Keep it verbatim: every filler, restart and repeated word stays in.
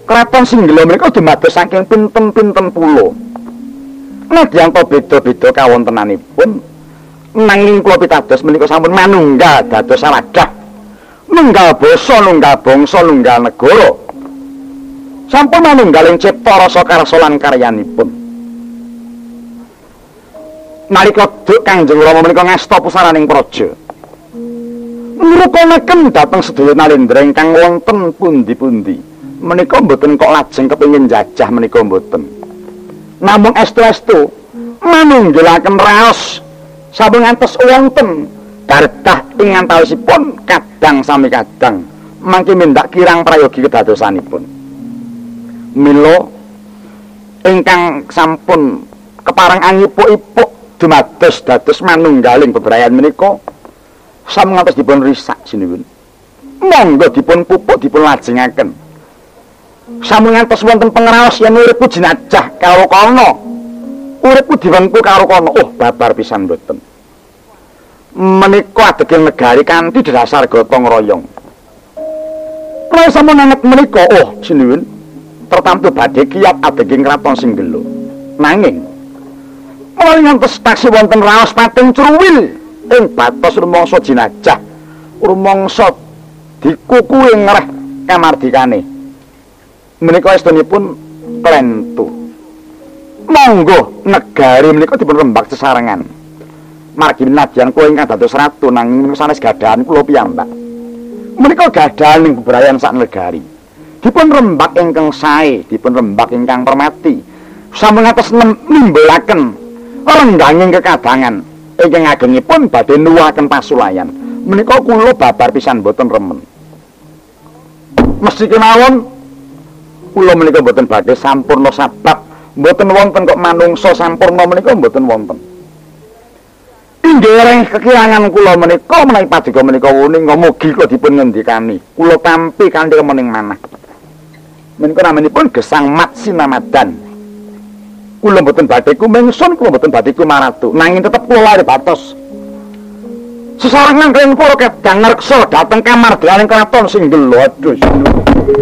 Kraton Singgela menika dumados saking pinten-pinten pulo. Nadyan to beda-beda kawontenanipun, nanging kula pitados menika sampun manunggal dados sawadah. Nunggal basa, nunggal bangsa, nunggal negara. Sampun manunggaling cipta rasa karsa lan karyanipun. Nalika duk Kanjeng Rama menika ngasta pusaraning praja. Ngrupanaken dhateng sedaya Nalendra ingkang wonten pundi-pundi. Menika mboten kok lajeng kepengin jajah menika mboten. Namung estu-estu manunggalaken raos sampun ngantos wonten gardah ing antawisipun kadang sami kadang mangke mindak kirang prayogi kedadosanipun. Mila ingkang sampun kepareng angipuk-ipuk dumados dados manunggaling bebrayan menika sampun ngantos dipun risak sinuwun. Monggo dipun pupuk dipun lajengaken. Sampun ngantos wonten pangraos yen uripku jenajah karo kana. Uripku diwengku karo kana. Oh, babar pisan mboten. Menika adeging negari kanthi dasar gotong royong. Kula sampun anget menika, oh sinuwun, tertamtu badhe kiyat adeging Kraton Singgela. Nanging menawi ngantos taksih wonten raos pating cruwil ing batos rumangsa jenajah, rumangsa dikuku ing ngreh kamardikane. Menika estunipun klentu. Monggo negari menika dipun rembak sesarengan. Margi nadyan kula ingkang dados ratu nanging sanes gadahan kula piyambak. Menika gadahan ing bebrayan sak negari. Dipun rembak ingkang sae, dipun rembak ingkang permati. Sampun ngantos nimbulaken rengganging kekadangan ingkang agengipun badhe nuwuhaken pasulayan. Menika kula babar pisan boten remen. Mesti kemawon kula menika boten badhe sampurna sabab boten wonten kok manungsa sampurna menika boten wonten. Inggih kekirangan kula menika menawi paduka menika wuning mugi kula dipun ngendikani. Kula tampi kanthi remening manah. Menika namanipun gesang mat sinamadan. Kula mboten badhe kumengsun, kula mboten badhe kumaratu, nanging tetep kula lare batos. Sesarengan kaliyan kula kedang ngreksa dhateng kamar dalang Kraton Singgela. Aduh.